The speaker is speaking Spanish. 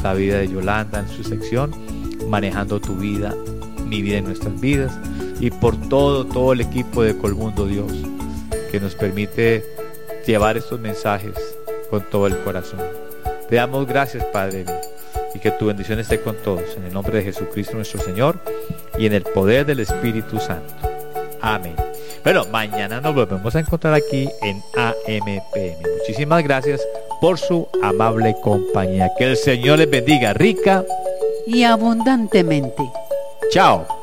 la vida de Yolanda en su sección, manejando tu vida, mi vida y nuestras vidas, y por todo el equipo de Colmundo, Dios, que nos permite llevar estos mensajes con todo el corazón. Te damos gracias, Padre mío, y que tu bendición esté con todos, en el nombre de Jesucristo nuestro Señor y en el poder del Espíritu Santo. Amén. Bueno, mañana nos volvemos a encontrar aquí en AMPM. Muchísimas gracias por su amable compañía. Que el Señor les bendiga rica y abundantemente. Chao.